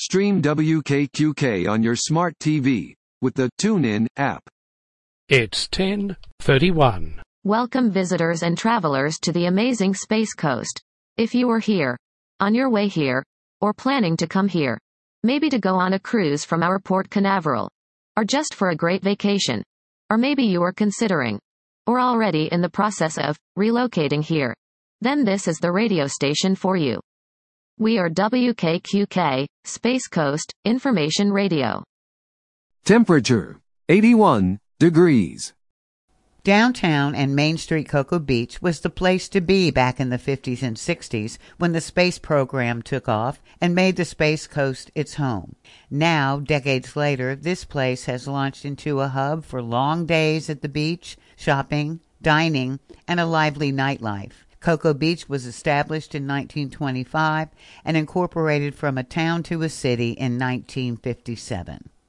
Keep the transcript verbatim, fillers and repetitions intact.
Stream W K Q K on your smart T V with the TuneIn app. It's ten thirty-one. Welcome visitors and travelers to the amazing Space Coast. If you are here, on your way here, or planning to come here, maybe to go on a cruise from our Port Canaveral, or just for a great vacation, or maybe you are considering, or already in the process of, relocating here, then this is the radio station for you. We are W K Q K, Space Coast, Information Radio. Temperature, eighty-one degrees. Downtown and Main Street Cocoa Beach was the place to be back in the fifties and sixties when the space program took off and made the Space Coast its home. Now, decades later, this place has launched into a hub for long days at the beach, shopping, dining, and a lively nightlife. Cocoa Beach was established in nineteen twenty-five and incorporated from a town to a city in nineteen fifty-seven.